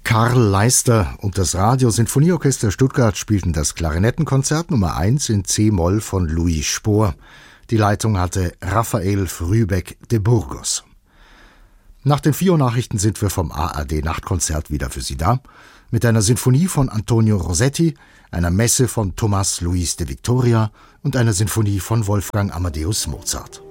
Karl Leister und das Radio-Sinfonieorchester Stuttgart spielten das Klarinettenkonzert Nummer 1 in C-Moll von Louis Spohr. Die Leitung hatte Raphael Frühbeck de Burgos. Nach den 4 Uhr Nachrichten sind wir vom ARD-Nachtkonzert wieder für Sie da, mit einer Sinfonie von Antonio Rossetti, einer Messe von Tomás Luis de Victoria und einer Sinfonie von Wolfgang Amadeus Mozart.